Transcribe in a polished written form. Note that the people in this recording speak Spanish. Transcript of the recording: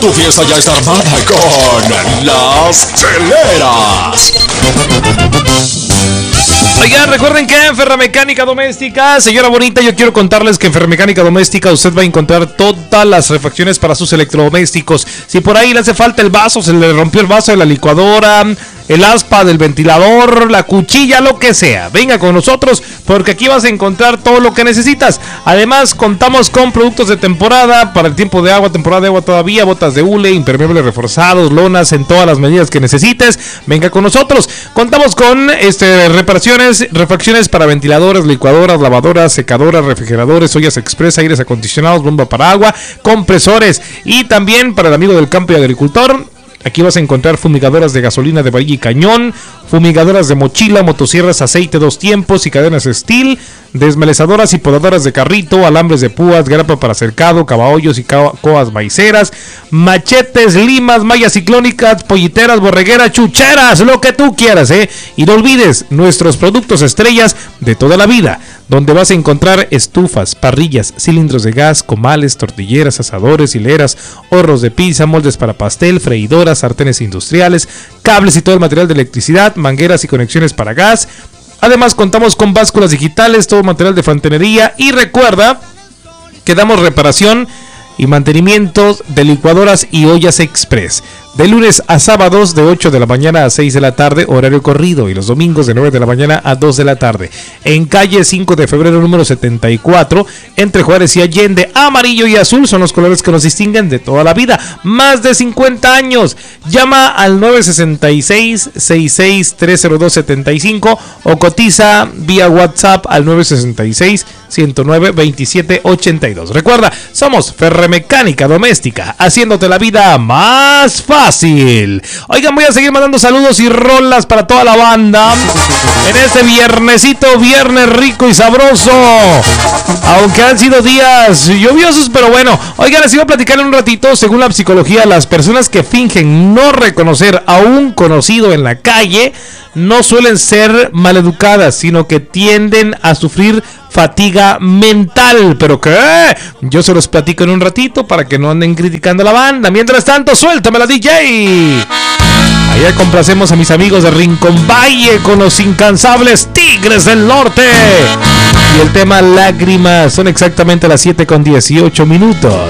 Tu fiesta ya está armada con las cheleras. Oigan, recuerden que en Ferramecánica Doméstica, señora bonita, yo quiero contarles que en Ferramecánica Doméstica usted va a encontrar todas las refacciones para sus electrodomésticos. Si por ahí le hace falta el vaso, se le rompió el vaso de la licuadora, el aspa del ventilador, la cuchilla, lo que sea, venga con nosotros porque aquí vas a encontrar todo lo que necesitas. Además, contamos con productos de temporada para el tiempo de agua, temporada de agua todavía, botas de hule, impermeables reforzados, lonas en todas las medidas que necesites. Venga con nosotros. Contamos con refacciones para ventiladores, licuadoras, lavadoras, secadoras, refrigeradores, ollas express, aires acondicionados, bomba para agua, compresores y también para el amigo del campo y agricultor. Aquí vas a encontrar fumigadoras de gasolina de varilla y cañón, fumigadoras de mochila, motosierras, aceite 2 tiempos y cadenas Steel, desmelezadoras y podadoras de carrito, alambres de púas, grapa para cercado, cabaollos y coas maiceras, machetes, limas, mallas ciclónicas, polliteras, borregueras, chucheras, lo que tú quieras, Y no olvides nuestros productos estrellas de toda la vida, donde vas a encontrar estufas, parrillas, cilindros de gas, comales, tortilleras, asadores, hileras, hornos de pizza, moldes para pastel, freidoras, sartenes industriales, cables y todo el material de electricidad, mangueras y conexiones para gas. Además contamos con básculas digitales, todo material de fontanería y recuerda que damos reparación y mantenimiento de licuadoras y ollas express. De lunes a sábados de 8 de la mañana a 6 de la tarde, horario corrido, y los domingos de 9 de la mañana a 2 de la tarde. En calle 5 de febrero número 74, entre Juárez y Allende. Amarillo y azul son los colores que nos distinguen de toda la vida. Más de 50 años. Llama al 966-66-30275 o cotiza vía WhatsApp al 966-109-2782. Recuerda, somos Ferramecánica Doméstica, haciéndote la vida más fácil. Oigan, voy a seguir mandando saludos y rolas para toda la banda en este viernesito, viernes rico y sabroso, aunque han sido días lluviosos, pero bueno. Oigan, les iba a platicar un ratito. Según la psicología, las personas que fingen no reconocer a un conocido en la calle no suelen ser maleducadas, sino que tienden a sufrir fatiga mental. ¿Pero qué? Yo se los platico en un ratito para que no anden criticando a la banda. Mientras tanto, suéltamela, DJ. Allá complacemos a mis amigos de Rincón Valle con los incansables Tigres del Norte. Y el tema Lágrimas. Son exactamente las 7:18.